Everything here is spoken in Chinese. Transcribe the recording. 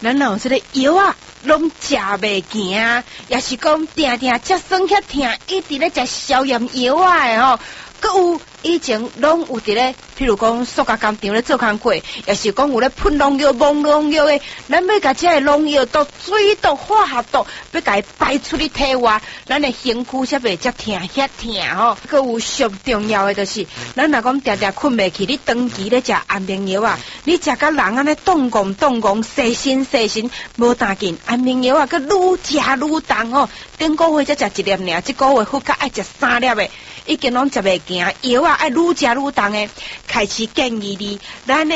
咱若有这个药啊，拢食袂行，也是讲定定脊酸遐痛，一直咧食消炎药啊的吼。佮有以前拢有伫咧，譬如讲塑胶工厂咧做工课，也是讲有咧喷农药、蒙农药的，咱要甲这个农药毒、水毒、化学毒，要甲伊排出去体外，咱的身躯才袂遮痛遐痛吼。佮有上重要的就是，咱若讲定定困袂去，你长期咧食安眠药啊，你食甲人安尼动戆，细心，无打紧，安眠药啊，佮愈食愈重吼。顶个月才食一粒尔，这个月复较爱食3粒的。已经拢食袂行，药啊爱愈食愈重的，开始建议你，咱